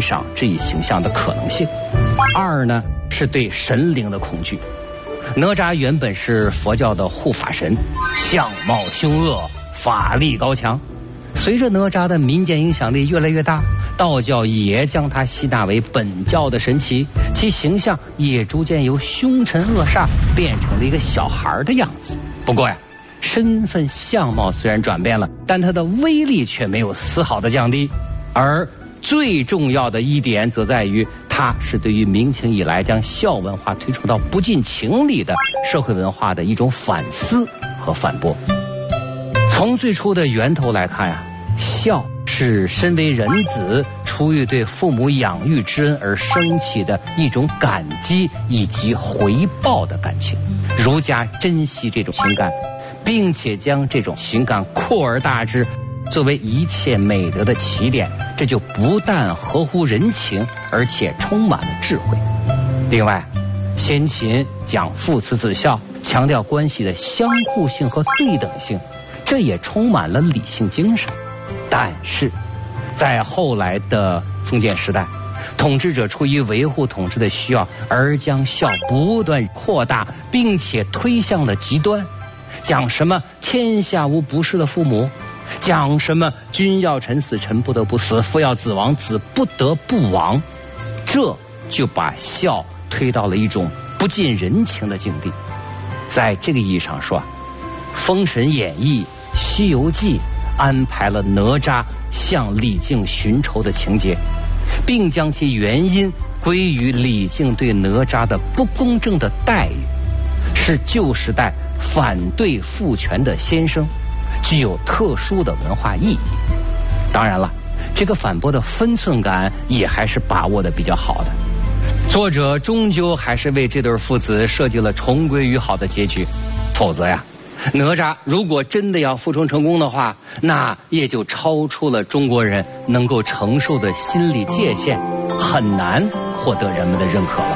上这一形象的可能性。二呢，是对神灵的恐惧。哪吒原本是佛教的护法神，相貌凶恶，法力高强。随着哪吒的民间影响力越来越大，道教也将他吸纳为本教的神祇，其形象也逐渐由凶神恶煞变成了一个小孩的样子。不过呀，身份相貌虽然转变了，但他的威力却没有丝毫的降低。而最重要的一点则在于，它是对于明清以来将孝文化推崇到不近情理的社会文化的一种反思和反驳。从最初的源头来看呀，孝是身为人子出于对父母养育之恩而升起的一种感激以及回报的感情。儒家珍惜这种情感，并且将这种情感扩而大之，作为一切美德的起点，这就不但合乎人情，而且充满了智慧。另外，先秦讲父慈子孝，强调关系的相互性和对等性，这也充满了理性精神。但是在后来的封建时代，统治者出于维护统治的需要，而将孝不断扩大，并且推向了极端，讲什么天下无不是的父母，讲什么君要臣死，臣不得不死，父要子亡，子不得不亡，这就把孝推到了一种不近人情的境地。在这个意义上说，《封神演义》《西游记》安排了哪吒向李靖寻仇的情节，并将其原因归于李靖对哪吒的不公正的待遇，是旧时代反对父权的先声，具有特殊的文化意义。当然了，这个反驳的分寸感也还是把握的比较好的。作者终究还是为这对父子设计了重归于好的结局，否则呀，哪吒如果真的要复仇成功的话，那也就超出了中国人能够承受的心理界限，很难获得人们的认可了。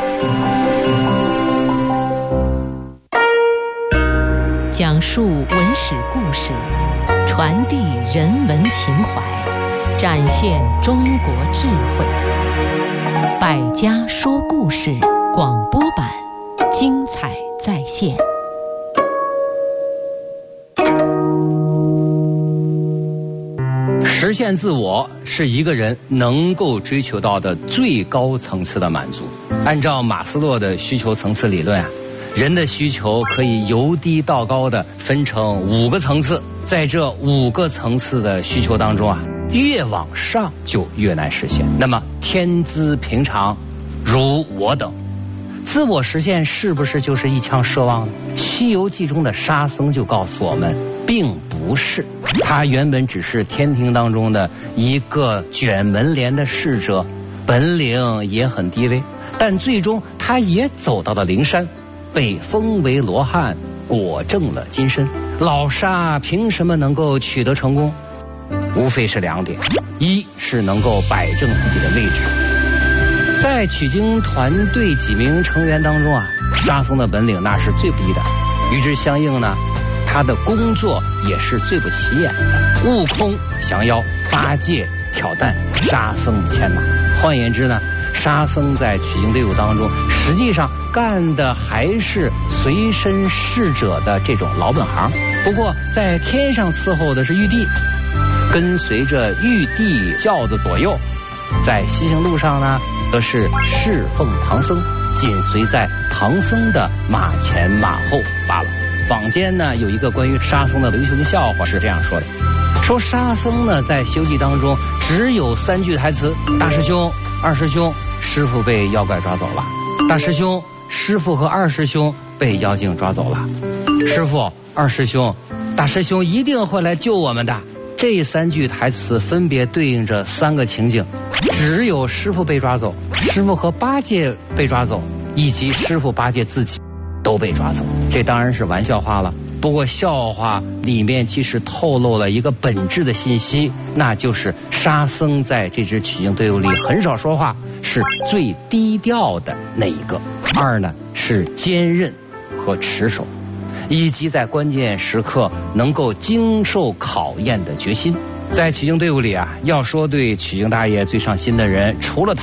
讲述文史故事，传递人文情怀，展现中国智慧。百家说故事广播版，精彩再现。 实现自我是一个人能够追求到的最高层次的满足。按照马斯洛的需求层次理论啊，人的需求可以由低到高的分成5个层次，在这5个层次的需求当中啊，越往上就越难实现。那么天资平常，如我等，自我实现是不是就是一枪射亡呢？《西游记》中的沙僧就告诉我们，并不是。他原本只是天庭当中的一个卷门帘的侍者，本领也很低微，但最终他也走到了灵山，被封为罗汉，果证了金身。老沙凭什么能够取得成功？无非是2点，一是能够摆正自己的位置。在取经团队几名成员当中啊，沙僧的本领那是最不低的，与之相应呢，他的工作也是最不起眼的，悟空降妖，8戒挑担，沙僧牵马。换言之呢，沙僧在取经队伍当中，实际上干的还是随身侍者的这种老本行。不过在天上伺候的是玉帝，跟随着玉帝轿子左右，在西行路上呢，则是侍奉唐僧，紧随在唐僧的马前马后罢了。坊间呢有一个关于沙僧的文学笑话是这样说的，说沙僧呢在《西游记》当中只有3句台词：大师兄、二师兄，师傅被妖怪抓走了；大师兄、师傅和二师兄被妖精抓走了；师傅、二师兄、大师兄一定会来救我们的。这3句台词分别对应着3个情景，只有师傅被抓走，师傅和8戒被抓走，以及师傅8戒自己都被抓走。这当然是玩笑话了，不过笑话里面其实透露了一个本质的信息，那就是沙僧在这支取经队伍里很少说话，是最低调的那一个。2呢是坚韧和持守，以及在关键时刻能够经受考验的决心。在取经队伍里啊，要说对取经大业最上心的人，除了